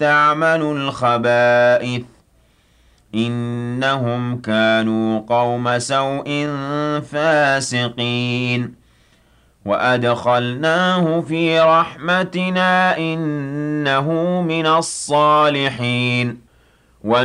تعملوا الخبائث إنهم كانوا قوم سوء فاسقين وأدخلناه في رحمتنا إنه من الصالحين